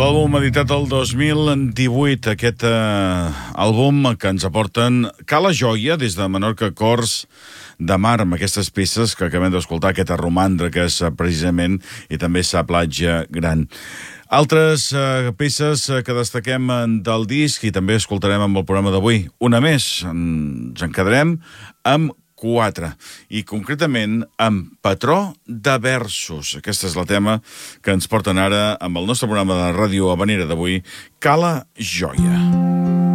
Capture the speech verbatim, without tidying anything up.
L'àlbum editat el dos mil divuit, aquest eh, àlbum que ens aporten Cala Joia, des de Menorca Cors de Mar, amb aquestes peces que acabem d'escoltar, aquesta romandra que és precisament, i també sa platja gran. Altres eh, peces que destaquem del disc i també escoltarem amb el programa d'avui. Una més, ens en quedarem amb quatre, i concretament amb Patró de Versos. Aquesta és la tema que ens porten ara amb el nostre programa de ràdio habanera d'avui, Cala Joia.